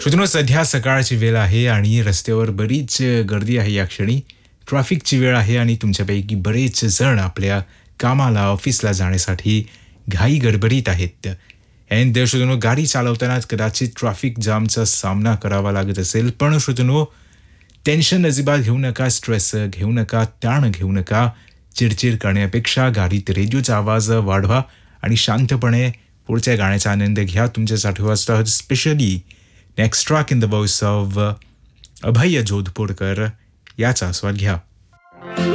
श्रोत्यांनो, सध्या सकाळची वेळ आहे आणि रस्त्यावर बरीच गर्दी आहे या क्षणी. ट्रॅफिकची वेळ आहे आणि तुमच्यापैकी बरेच जण आपल्या कामाला, ऑफिसला जाण्यासाठी घाई गडबडीत आहेत. अँड श्रोत्यांनो, गाडी चालवताना कदाचित ट्रॅफिक जामचा सामना करावा लागत असेल, पण श्रोत्यांनो, टेन्शन अजिबात घेऊ नका, स्ट्रेस घेऊ नका, ताण घेऊ नका. चिडचिड करण्यापेक्षा गाडीत रेडिओचा आवाज वाढवा आणि शांतपणे पुढच्या गाण्याचा आनंद घ्या. तुमच्यासाठी वाजता specially next track in the voice of अभय जोधपुरकर याचा आस्वाद घ्या.